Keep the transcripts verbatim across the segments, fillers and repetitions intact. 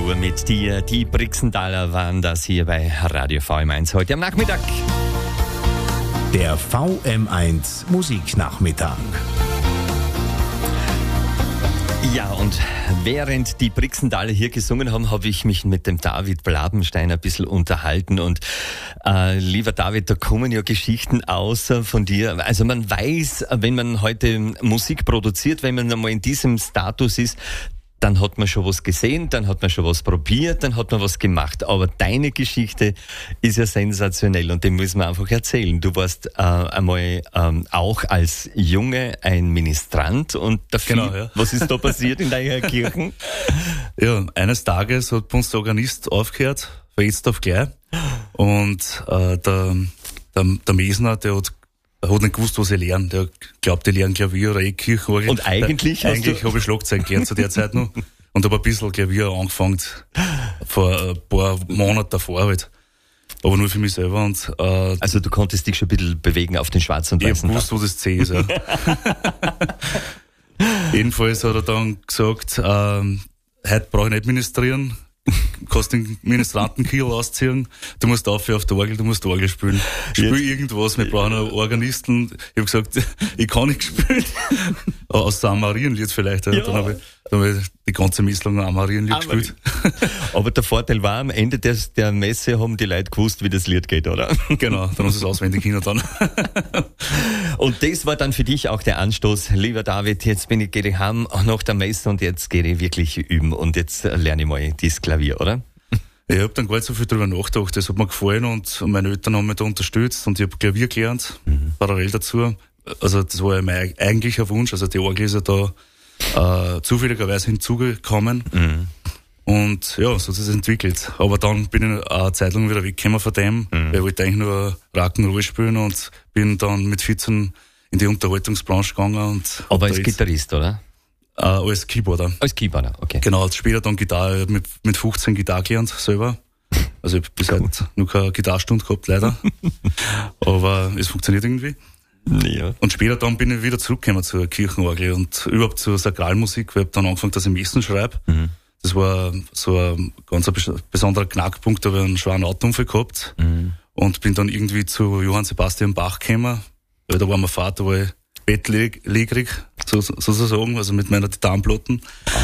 Uhr mit dir. Die Brixenthaler waren das hier bei Radio V M eins heute am Nachmittag. Der V M eins Musiknachmittag. Ja, und während die Brixenthaler hier gesungen haben, habe ich mich mit dem David Blabenstein ein bisschen unterhalten. Und äh, lieber David, da kommen ja Geschichten aus von dir. Also man weiß, wenn man heute Musik produziert, wenn man einmal in diesem Status ist, dann hat man schon was gesehen, dann hat man schon was probiert, dann hat man was gemacht. Aber deine Geschichte ist ja sensationell und die müssen wir einfach erzählen. Du warst äh, einmal ähm, auch als Junge ein Ministrant und dafür, genau, ja. Was ist da passiert in deiner Kirche? Ja, eines Tages hat bei uns der Organist aufgehört, von jetzt auf gleich. Und äh, der, der, der Mesner, der hat Er hat nicht gewusst, was ich lerne. Der glaubt, ich lerne Klavier oder eh Kirchenorgel. Und eigentlich der, Eigentlich habe ich Schlagzeug gelernt zu der Zeit noch. Und habe ein bisschen Klavier angefangen vor ein paar Monaten davor halt. Aber nur für mich selber. Und, äh, also du konntest dich schon ein bisschen bewegen auf den schwarzen und weißen. Ich wusste, wo das C ist. Ja. Jedenfalls hat er dann gesagt, äh, heute brauche ich nicht ministrieren. Du kannst den Ministrantenkiel ausziehen, du musst aufhören auf der Orgel, du musst Orgel spielen. Spiel irgendwas, wir brauchen einen Organisten. Ich habe gesagt, ich kann nicht spielen. Aus dem Marienlied vielleicht. Ja. Dann habe ich, dann hab ich die ganze Messe lang ein Marienlied gespielt. Aber der Vorteil war, am Ende des, der Messe haben die Leute gewusst, wie das Lied geht, oder? Genau, dann hast du es auswendig hin und dann. Und das war dann für dich auch der Anstoß, lieber David, jetzt bin ich, gehe ich heim nach der Messe und jetzt gehe ich wirklich üben und jetzt lerne ich mal das Klavier, oder? Ich habe dann gar nicht so viel drüber nachgedacht. Das hat mir gefallen und meine Eltern haben mich da unterstützt und ich habe Klavier gelernt, mhm. parallel dazu. Also das war ja mein eigentlicher Wunsch. Also die Orgel ist ja da äh, zufälligerweise hinzugekommen. Mhm. Und ja, so hat es entwickelt. Aber dann bin ich eine Zeit lang wieder weggekommen von dem, mhm. weil ich wollte eigentlich nur Rock'n'Roll spielen und bin dann mit vierzehn in die Unterhaltungsbranche gegangen. Und aber als Gitarrist, oder? Äh, als Keyboarder. Als Keyboarder, okay. Genau, später dann Gitarre, ich hab mit, mit fünfzehn Gitarre gelernt, selber. Also ich habe bis cool. heute noch keine Gitarrestunde gehabt, leider. Aber es funktioniert irgendwie. Ja. Und später dann bin ich wieder zurückgekommen zur Kirchenorgel und überhaupt zur Sakralmusik, weil ich hab dann angefangen, dass ich Messen schreibe. Mhm. Das war so ein ganz besonderer Knackpunkt, da habe ich einen schweren Autounfall gehabt. Mhm. Und bin dann irgendwie zu Johann Sebastian Bach gekommen, weil da war mein Vater, war ich bettlägerig, so, sozusagen, also mit meiner Titanplatten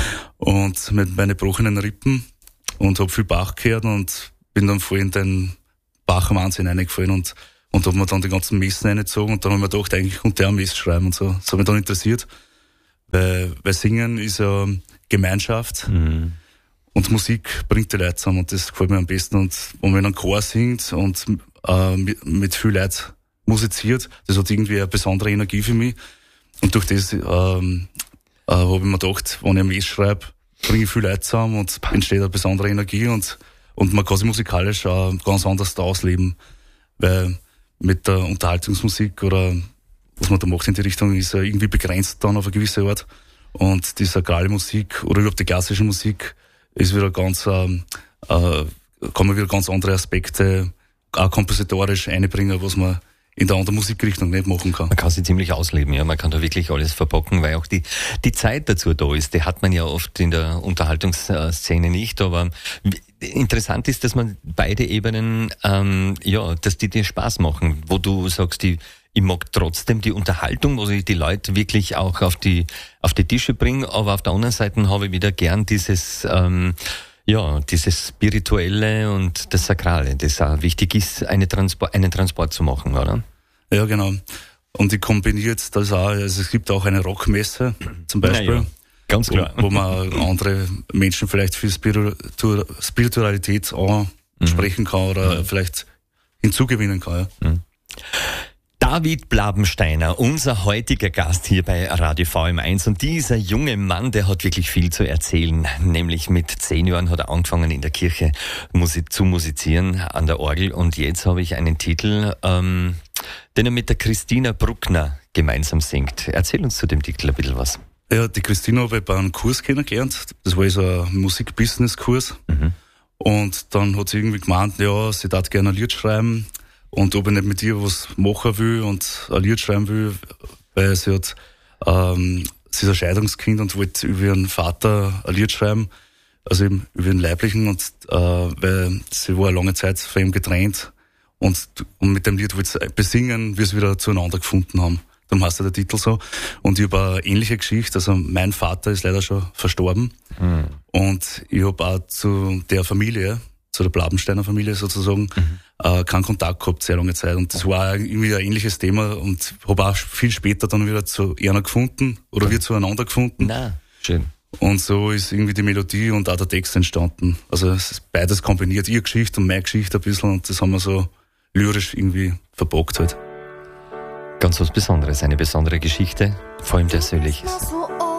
und mit meinen gebrochenen Rippen und habe viel Bach gehört und bin dann voll in den Bach-Wahnsinn reingefallen und, und habe mir dann die ganzen Messen reingezogen und dann habe ich mir gedacht, eigentlich könnte ich auch Mess schreiben und so. Das hat mich dann interessiert, weil, weil Singen ist ja Gemeinschaft mhm. und Musik bringt die Leute zusammen und das gefällt mir am besten. Und, und wenn ein Chor singt und äh, mit, mit viel Leuten musiziert, das hat irgendwie eine besondere Energie für mich. Und durch das ähm, äh, habe ich mir gedacht, wenn ich ein Mess schreibe, bringe ich viel Leute zusammen und entsteht eine besondere Energie und, und man kann sich musikalisch auch ganz anders da ausleben. Weil mit der Unterhaltungsmusik oder was man da macht in die Richtung, ist ja irgendwie begrenzt dann auf eine gewisse Art. Und die sakrale Musik oder überhaupt die klassische Musik ist wieder ganz, äh, äh, kann man wieder ganz andere Aspekte auch kompositorisch einbringen, was man in der anderen Musikrichtung nicht machen kann. Man kann sie ziemlich ausleben, ja. Man kann da wirklich alles verpacken, weil auch die, die Zeit dazu da ist. Die hat man ja oft in der Unterhaltungsszene nicht, aber interessant ist, dass man beide Ebenen, ähm, ja, dass die dir Spaß machen, wo du sagst, die, ich mag trotzdem die Unterhaltung, wo ich die Leute wirklich auch auf die, auf die Tische bringe, aber auf der anderen Seite habe ich wieder gern dieses, ähm, ja, dieses Spirituelle und das Sakrale, das auch wichtig ist, eine Transport, einen Transport zu machen, oder? Ja, genau. Und ich kombiniere jetzt das auch, also es gibt auch eine Rockmesse, zum Beispiel. Ja, ganz klar. Wo, wo man andere Menschen vielleicht für Spiritu- Spiritualität ansprechen kann oder mhm. vielleicht hinzugewinnen kann, ja. Mhm. David Blabensteiner, unser heutiger Gast hier bei Radio V M eins. Und dieser junge Mann, der hat wirklich viel zu erzählen. Nämlich mit zehn Jahren hat er angefangen in der Kirche Musik zu musizieren an der Orgel. Und jetzt habe ich einen Titel, ähm, den er mit der Christina Bruckner gemeinsam singt. Erzähl uns zu dem Titel ein bisschen was. Ja, die Christina habe ich bei einem Kurs kennengelernt. Das war so ein Musik-Business-Kurs. Mhm. Und dann hat sie irgendwie gemeint, ja, sie darf gerne ein Lied schreiben. Und ob ich nicht mit ihr was machen will und ein Lied schreiben will, weil sie hat, ähm, sie ist ein Scheidungskind und wollte über ihren Vater ein Lied schreiben. also eben über den Leiblichen, und äh, weil sie war eine lange Zeit von ihm getrennt, und, und mit dem Lied wollte sie besingen, wie sie wieder zueinander gefunden haben. Darum heißt ja der Titel so. Und ich habe eine ähnliche Geschichte, also mein Vater ist leider schon verstorben, mhm. und ich habe auch zu der Familie, zu der Blabensteiner Familie sozusagen, mhm. äh, keinen Kontakt gehabt, sehr lange Zeit. Und das war irgendwie ein ähnliches Thema, und habe auch viel später dann wieder zu einer gefunden, oder ja. wir zueinander gefunden. Na, schön. Und so ist irgendwie die Melodie und auch der Text entstanden. Also es ist beides kombiniert, ihre Geschichte und meine Geschichte ein bisschen, und das haben wir so lyrisch irgendwie verpackt halt. Ganz was Besonderes, eine besondere Geschichte, vor allem persönlich.